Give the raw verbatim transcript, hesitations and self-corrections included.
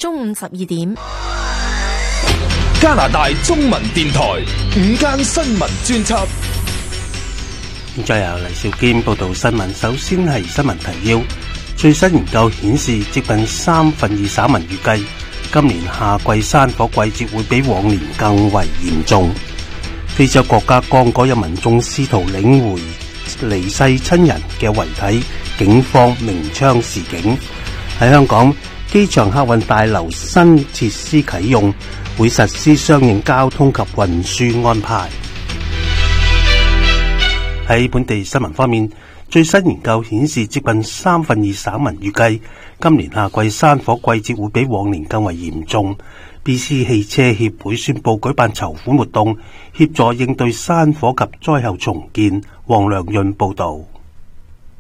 中午十二點。 加拿大中文電台午間新聞專輯。 現在由黎少堅報道新聞。首先係新聞提要。最新研究顯示，接近三分二省民預計今年夏季山火季節會比往年更為嚴重。非洲國家剛果有民眾試圖領回離世親人嘅遺體，警方鳴槍示警。喺香港，機場客運大樓新設施啟用，會實施相應交通及運輸安排。喺本地新聞方面，最新研究顯示，接近三分二省民預計今年夏季山火季節會比往年更為嚴重。B C 汽車協會宣布舉辦籌款活動，協助應對山火及災後重建。黃良潤報道。